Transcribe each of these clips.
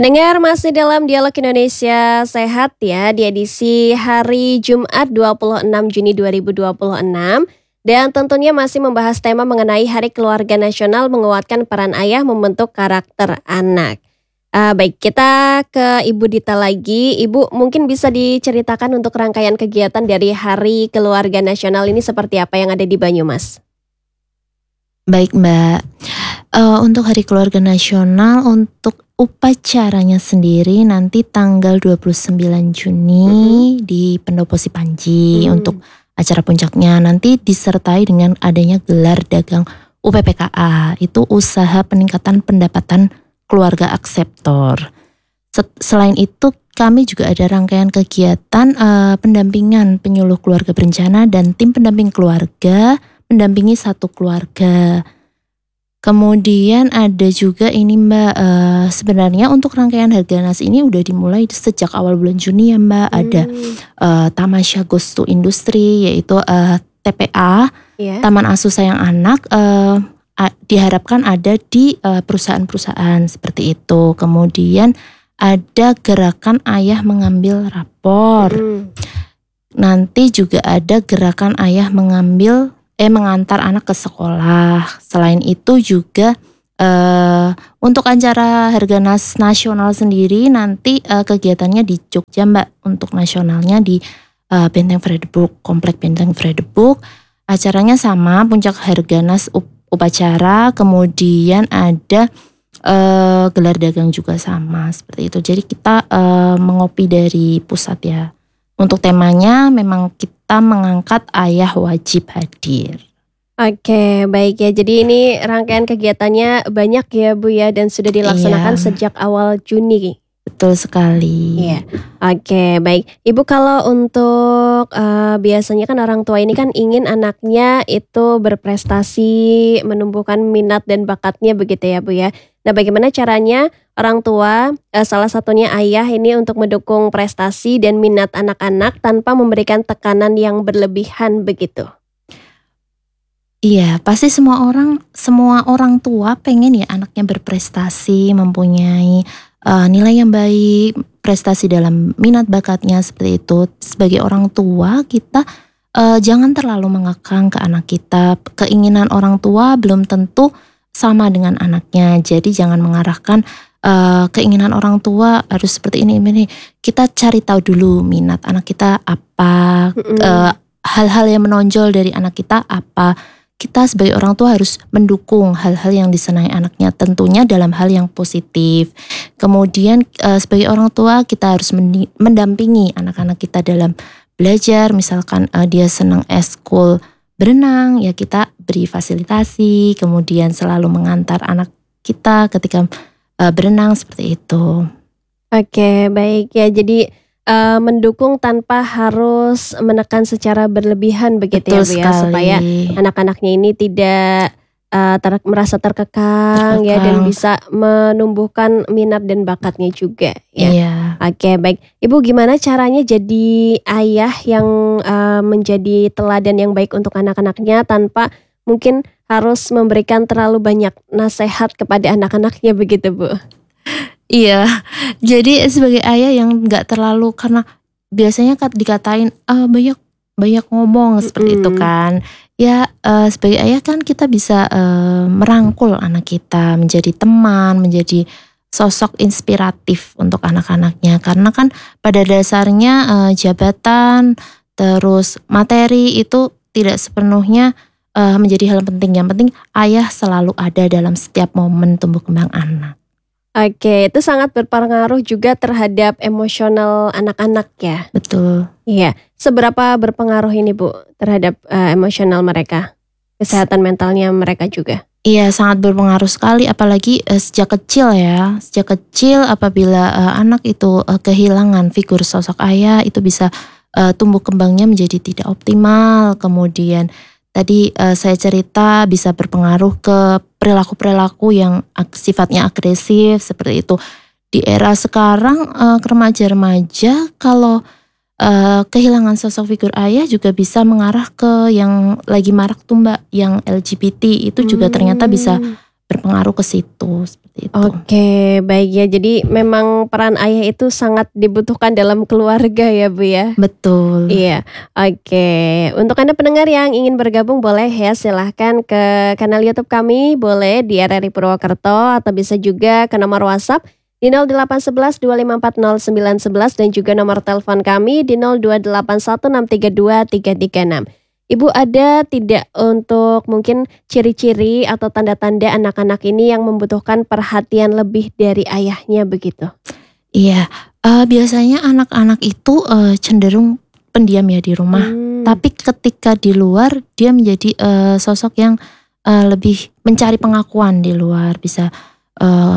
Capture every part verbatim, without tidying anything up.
Pendengar masih dalam Dialog Indonesia Sehat ya di edisi hari Jumat dua puluh enam Juni dua ribu dua puluh enam dan tentunya masih membahas tema mengenai Hari Keluarga Nasional menguatkan peran ayah membentuk karakter anak. Uh, baik, kita ke Ibu Dita lagi. Ibu mungkin bisa diceritakan untuk rangkaian kegiatan dari Hari Keluarga Nasional ini seperti apa yang ada di Banyumas? Baik Mbak, uh, untuk Hari Keluarga Nasional untuk upacaranya sendiri nanti tanggal dua puluh sembilan Juni mm-hmm. di Pendopo Sipanji. Mm. Untuk acara puncaknya nanti disertai dengan adanya gelar dagang U P P K A, itu usaha peningkatan pendapatan keluarga akseptor. Selain itu kami juga ada rangkaian kegiatan uh, pendampingan penyuluh keluarga berencana dan tim pendamping keluarga mendampingi satu keluarga. Kemudian ada juga ini Mbak, uh, sebenarnya untuk rangkaian Harganas ini udah dimulai sejak awal bulan Juni ya Mbak. Hmm. Ada uh, Tamasya Goes to Industri, yaitu uh, T P A, yeah. Taman Asuh Sayang Anak, uh, a- diharapkan ada di uh, perusahaan-perusahaan seperti itu. Kemudian ada gerakan ayah mengambil rapor. Hmm. Nanti juga ada gerakan ayah mengambil Eh mengantar anak ke sekolah. Selain itu juga uh, untuk acara Harganas nasional sendiri nanti uh, kegiatannya di Jogja Mbak. Untuk nasionalnya di uh, Benteng Vredenburg, Komplek Benteng Vredenburg. Acaranya sama, puncak Harganas up- upacara, kemudian ada uh, gelar dagang juga sama seperti itu. Jadi kita uh, mengopi dari pusat ya. Untuk temanya memang kita mengangkat ayah wajib hadir. Oke, baik ya. Jadi ini rangkaian kegiatannya banyak ya Bu ya, dan sudah dilaksanakan iya. sejak awal Juni. Betul sekali. Iya. Oke, baik. Ibu, kalau untuk uh, biasanya kan orang tua ini kan ingin anaknya itu berprestasi, menumbuhkan minat dan bakatnya begitu ya Bu ya. Nah, bagaimana caranya orang tua, uh, salah satunya ayah ini untuk mendukung prestasi dan minat anak-anak tanpa memberikan tekanan yang berlebihan begitu? Iya, pasti semua orang semua orang tua pengen ya anaknya berprestasi, mempunyai uh, nilai yang baik, prestasi dalam minat bakatnya seperti itu. Sebagai orang tua kita uh, jangan terlalu mengekang ke anak kita. Keinginan orang tua belum tentu sama dengan anaknya. Jadi jangan mengarahkan uh, keinginan orang tua harus seperti ini ini. Kita cari tahu dulu minat anak kita apa, mm-hmm. uh, hal-hal yang menonjol dari anak kita apa. Kita sebagai orang tua harus mendukung hal-hal yang disenangi anaknya, tentunya dalam hal yang positif. Kemudian uh, sebagai orang tua kita harus mendampingi anak-anak kita dalam belajar. Misalkan uh, dia senang eskul berenang, ya kita beri fasilitasi. Kemudian selalu mengantar anak kita ketika uh, berenang seperti itu. Oke, baik ya. Jadi Uh, mendukung tanpa harus menekan secara berlebihan begitu. Betul ya Bu ya, supaya anak-anaknya ini tidak uh, ter- merasa terkekang, terkekang ya, dan bisa menumbuhkan minat dan bakatnya juga ya. Iya. Oke, baik. Ibu, gimana caranya jadi ayah yang uh, menjadi teladan yang baik untuk anak-anaknya tanpa mungkin harus memberikan terlalu banyak nasihat kepada anak-anaknya begitu Bu? Iya, jadi sebagai ayah yang nggak terlalu, karena biasanya dikatain ah, banyak banyak ngomong seperti mm-hmm. itu kan. Ya uh, sebagai ayah kan kita bisa uh, merangkul anak kita menjadi teman, menjadi sosok inspiratif untuk anak-anaknya. Karena kan pada dasarnya uh, jabatan terus materi itu tidak sepenuhnya uh, menjadi hal penting. Yang penting ayah selalu ada dalam setiap momen tumbuh kembang anak. Oke, itu sangat berpengaruh juga terhadap emosional anak-anak ya? Betul. Iya, seberapa berpengaruh ini Bu terhadap uh, emosional mereka, kesehatan mentalnya mereka juga? Iya, sangat berpengaruh sekali, apalagi uh, sejak kecil ya. Sejak kecil apabila uh, anak itu uh, kehilangan figur sosok ayah, itu bisa uh, tumbuh kembangnya menjadi tidak optimal. Kemudian tadi uh, saya cerita bisa berpengaruh ke perilaku-perilaku yang sifatnya agresif seperti itu. Di era sekarang uh, remaja-remaja kalau uh, kehilangan sosok figur ayah juga bisa mengarah ke yang lagi marak tuh Mbak, yang L G B T itu juga hmm. ternyata bisa berpengaruh ke situ seperti itu. Oke, baik ya. Jadi memang peran ayah itu sangat dibutuhkan dalam keluarga ya Bu ya. Betul. Iya, oke. Untuk Anda pendengar yang ingin bergabung boleh ya silahkan ke kanal YouTube kami, boleh di R R I Purwokerto atau bisa juga ke nomor WhatsApp di nol delapan satu satu dua lima empat nol sembilan satu satu dan juga nomor telepon kami di nol dua delapan satu enam tiga dua tiga tiga enam. Ibu ada tidak untuk mungkin ciri-ciri atau tanda-tanda anak-anak ini yang membutuhkan perhatian lebih dari ayahnya begitu? Iya, uh, biasanya anak-anak itu uh, cenderung pendiam ya di rumah. Hmm. Tapi ketika di luar dia menjadi uh, sosok yang uh, lebih mencari pengakuan di luar, bisa uh,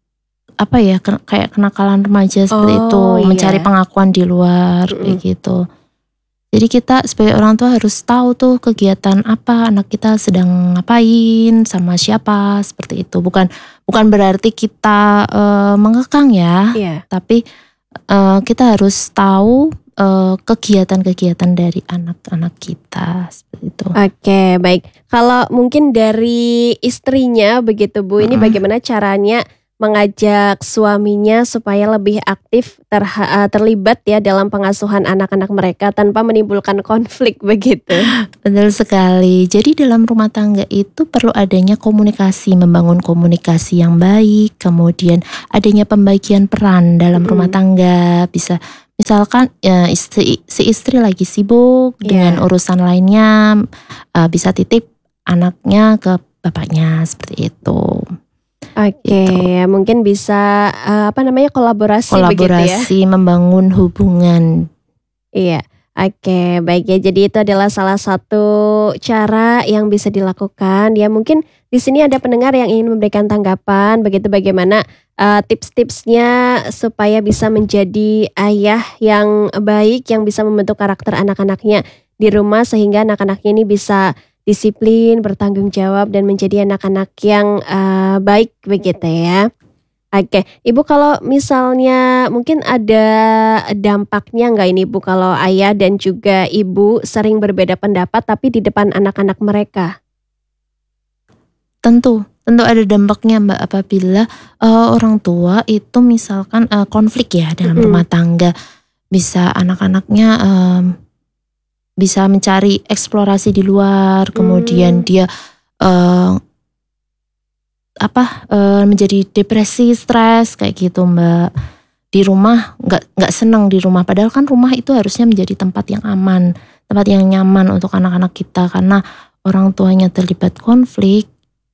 apa ya kayak kenakalan remaja seperti oh, itu, iya. Mencari pengakuan di luar mm-hmm. kayak gitu. Jadi kita sebagai orang tua harus tahu tuh kegiatan apa anak kita sedang ngapain, sama siapa seperti itu. Bukan bukan berarti kita uh, mengekang ya, yeah. Tapi uh, kita harus tahu uh, kegiatan-kegiatan dari anak-anak kita seperti itu. Oke, baik. Kalau mungkin dari istrinya begitu Bu, ini mm-hmm. bagaimana caranya mengajak suaminya supaya lebih aktif terha- terlibat ya dalam pengasuhan anak-anak mereka tanpa menimbulkan konflik begitu. Betul sekali. Jadi dalam rumah tangga itu perlu adanya komunikasi, membangun komunikasi yang baik, kemudian adanya pembagian peran dalam hmm. rumah tangga. Bisa misalkan ya, istri, si istri lagi sibuk yeah. dengan urusan lainnya, uh, bisa titip anaknya ke bapaknya seperti itu. Oke, gitu. Ya mungkin bisa uh, apa namanya kolaborasi, kolaborasi begitu ya. Membangun hubungan. Iya, oke, baik ya. Jadi itu adalah salah satu cara yang bisa dilakukan. Ya mungkin di sini ada pendengar yang ingin memberikan tanggapan, begitu bagaimana uh, tips-tipsnya supaya bisa menjadi ayah yang baik, yang bisa membentuk karakter anak-anaknya di rumah sehingga anak-anaknya ini bisa disiplin, bertanggung jawab dan menjadi anak-anak yang uh, baik begitu ya. Oke, Ibu kalau misalnya mungkin ada dampaknya nggak ini Bu kalau ayah dan juga ibu sering berbeda pendapat tapi di depan anak-anak mereka? Tentu, tentu ada dampaknya Mbak apabila uh, orang tua itu misalkan uh, konflik ya dalam mm-hmm. rumah tangga, bisa anak-anaknya um, bisa mencari eksplorasi di luar, kemudian hmm. dia uh, apa uh, menjadi depresi, stres kayak gitu Mbak. Di rumah nggak nggak senang di rumah, padahal kan rumah itu harusnya menjadi tempat yang aman, tempat yang nyaman untuk anak-anak kita karena orang tuanya terlibat konflik.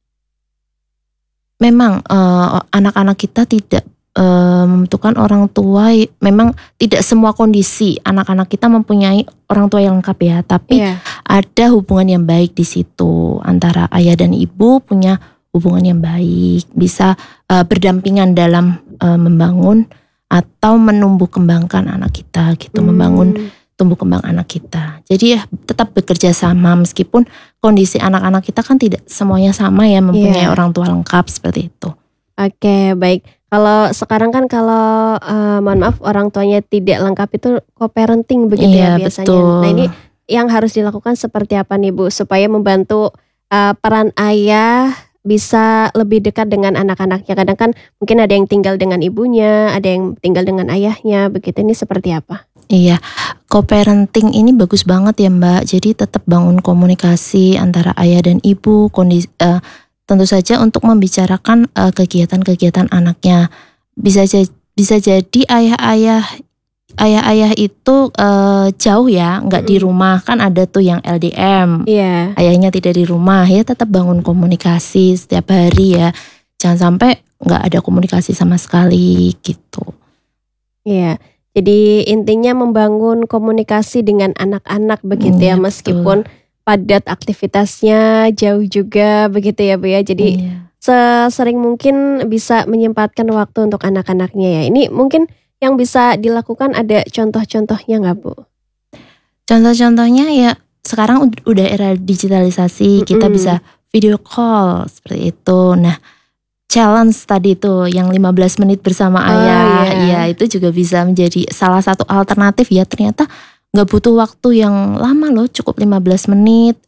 Memang uh, anak-anak kita tidak membutuhkan orang tua, memang tidak semua kondisi anak-anak kita mempunyai orang tua yang lengkap ya, tapi yeah. ada hubungan yang baik di situ antara ayah dan ibu punya hubungan yang baik, bisa uh, berdampingan dalam uh, membangun atau menumbuh kembangkan anak kita gitu, hmm. membangun tumbuh kembang anak kita. Jadi ya tetap bekerja sama meskipun kondisi anak-anak kita kan tidak semuanya sama ya mempunyai yeah. orang tua lengkap seperti itu. Oke, baik. Kalau sekarang kan kalau uh, mohon maaf orang tuanya tidak lengkap itu co-parenting begitu iya, ya biasanya. Betul. Nah ini yang harus dilakukan seperti apa nih Bu supaya membantu uh, peran ayah bisa lebih dekat dengan anak-anaknya. Kadang kan mungkin ada yang tinggal dengan ibunya, ada yang tinggal dengan ayahnya begitu. Ini seperti apa? Iya, co-parenting ini bagus banget ya Mbak. Jadi tetap bangun komunikasi antara ayah dan ibu, kondisi uh, tentu saja untuk membicarakan uh, kegiatan-kegiatan anaknya. Bisa j- bisa jadi ayah-ayah ayah-ayah itu uh, jauh ya, nggak mm-hmm. di rumah, kan ada tuh yang L D M. Yeah. Ayahnya tidak di rumah, ya tetap bangun komunikasi setiap hari ya. Jangan sampai nggak ada komunikasi sama sekali gitu. Iya. Yeah. Jadi intinya membangun komunikasi dengan anak-anak begitu ya, ya meskipun betul. Padat aktivitasnya jauh juga begitu ya Bu ya. Jadi iya. sesering mungkin bisa menyempatkan waktu untuk anak-anaknya ya. Ini mungkin yang bisa dilakukan ada contoh-contohnya nggak Bu? Contoh-contohnya ya sekarang udah era digitalisasi, mm-hmm. kita bisa video call seperti itu. Nah challenge tadi tuh yang lima belas menit bersama oh, ayah, iya. ya itu juga bisa menjadi salah satu alternatif ya. Ternyata gak butuh waktu yang lama loh, cukup lima belas menit,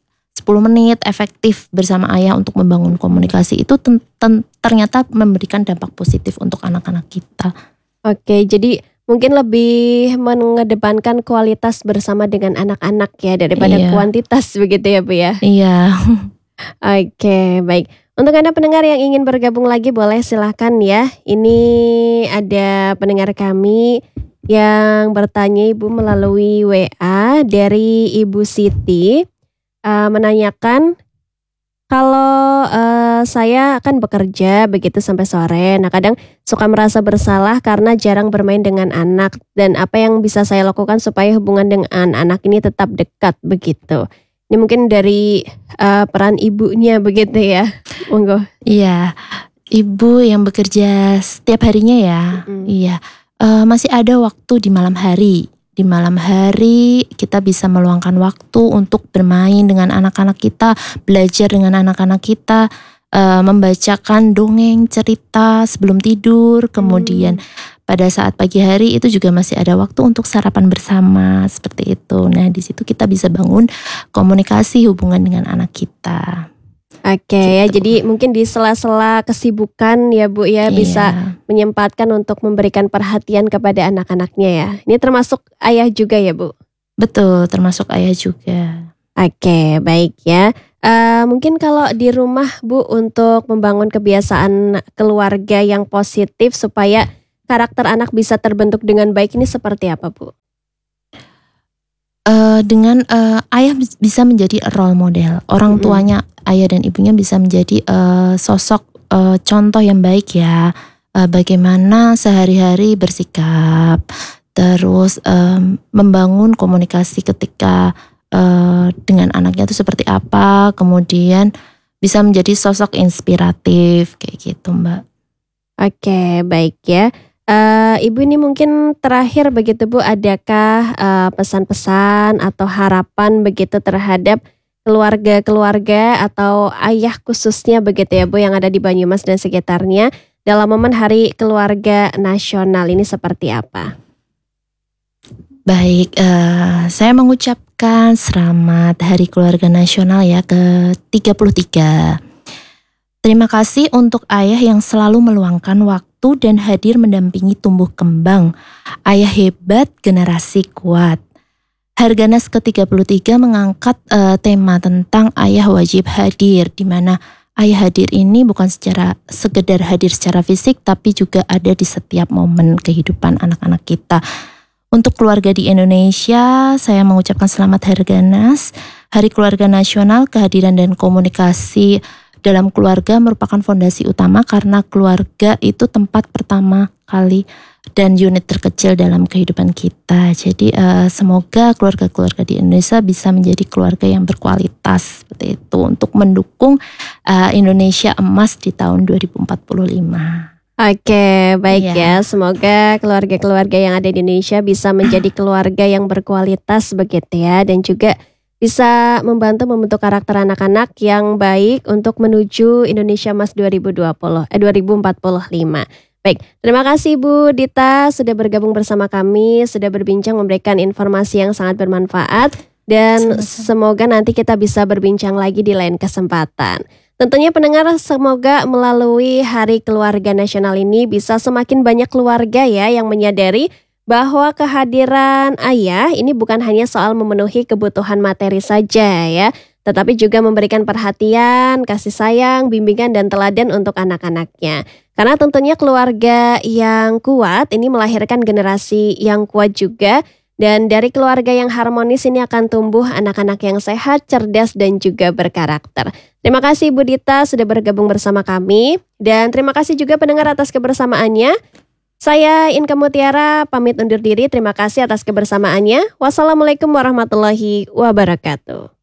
sepuluh menit efektif bersama ayah untuk membangun komunikasi itu ten- ten- ternyata memberikan dampak positif untuk anak-anak kita. Oke, jadi mungkin lebih mengedepankan kualitas bersama dengan anak-anak ya daripada Iya. kuantitas begitu ya Bu ya. Iya. Oke, baik. Untuk Anda pendengar yang ingin bergabung lagi boleh silahkan ya. Ini ada pendengar kami yang bertanya Ibu melalui W A dari Ibu Siti, eh, menanyakan kalau eh, saya akan bekerja begitu sampai sore. Nah, kadang suka merasa bersalah karena jarang bermain dengan anak dan apa yang bisa saya lakukan supaya hubungan dengan anak ini tetap dekat begitu. Ini mungkin dari eh, peran ibunya begitu ya. Monggo. Iya, ibu yang bekerja setiap harinya ya. Mm-mm. Iya, eh, masih ada waktu di malam hari. Di malam hari kita bisa meluangkan waktu untuk bermain dengan anak-anak kita, belajar dengan anak-anak kita, eh, membacakan dongeng, cerita sebelum tidur. Kemudian pada saat pagi hari itu juga masih ada waktu untuk sarapan bersama seperti itu. Nah, di situ kita bisa bangun komunikasi hubungan dengan anak kita. Oke ya, jadi mungkin di sela-sela kesibukan ya Bu ya bisa Iya, menyempatkan untuk memberikan perhatian kepada anak-anaknya ya. Ini termasuk ayah juga ya Bu? betul, termasuk ayah juga. Oke, baik ya. Eh, mungkin kalau di rumah Bu untuk membangun kebiasaan keluarga yang positif supaya karakter anak bisa terbentuk dengan baik ini seperti apa Bu? Eh, dengan eh, ayah bis- bisa menjadi role model, orang Mm-mm. tuanya ayah dan ibunya bisa menjadi eh, sosok eh, contoh yang baik ya. Eh, bagaimana sehari-hari bersikap, terus em, membangun komunikasi ketika eh, dengan anaknya itu seperti apa, kemudian bisa menjadi sosok inspiratif kayak gitu Mbak. Oke, baik ya. Eh, Ibu ini mungkin terakhir begitu Bu, adakah eh, pesan-pesan atau harapan begitu terhadap keluarga-keluarga atau ayah khususnya begitu ya Bu yang ada di Banyumas dan sekitarnya dalam momen Hari Keluarga Nasional ini seperti apa? Baik, eh, saya mengucapkan selamat Hari Keluarga Nasional ya ke tiga puluh tiga. Terima kasih untuk ayah yang selalu meluangkan waktu dan hadir mendampingi tumbuh kembang. Ayah hebat, generasi kuat. Harganas ke tiga puluh tiga mengangkat eh, tema tentang ayah wajib hadir, di mana ayah hadir ini bukan secara sekedar hadir secara fisik, tapi juga ada di setiap momen kehidupan anak-anak kita. Untuk keluarga di Indonesia, saya mengucapkan selamat Harganas. Hari Keluarga Nasional, kehadiran dan komunikasi dalam keluarga merupakan fondasi utama karena keluarga itu tempat pertama kali dan unit terkecil dalam kehidupan kita. Jadi uh, semoga keluarga-keluarga di Indonesia bisa menjadi keluarga yang berkualitas seperti itu untuk mendukung uh, Indonesia emas di tahun dua ribu empat puluh lima. Oke, baik Iya. ya. Semoga keluarga-keluarga yang ada di Indonesia bisa menjadi keluarga yang berkualitas begitu ya, dan juga bisa membantu membentuk karakter anak-anak yang baik untuk menuju Indonesia Emas dua ribu dua puluh eh dua ribu empat puluh lima. Baik, terima kasih Bu Dita sudah bergabung bersama kami, sudah berbincang memberikan informasi yang sangat bermanfaat dan Sama-sama. semoga nanti kita bisa berbincang lagi di lain kesempatan. Tentunya pendengar, semoga melalui Hari Keluarga Nasional ini bisa semakin banyak keluarga ya yang menyadari bahwa kehadiran ayah ini bukan hanya soal memenuhi kebutuhan materi saja ya, tetapi juga memberikan perhatian, kasih sayang, bimbingan dan teladan untuk anak-anaknya. Karena tentunya keluarga yang kuat ini melahirkan generasi yang kuat juga. Dan dari keluarga yang harmonis ini akan tumbuh anak-anak yang sehat, cerdas, dan juga berkarakter. Terima kasih Bu Dita sudah bergabung bersama kami. Dan terima kasih juga pendengar atas kebersamaannya. Saya Inka Mutiara pamit undur diri. Terima kasih atas kebersamaannya. Wassalamualaikum warahmatullahi wabarakatuh.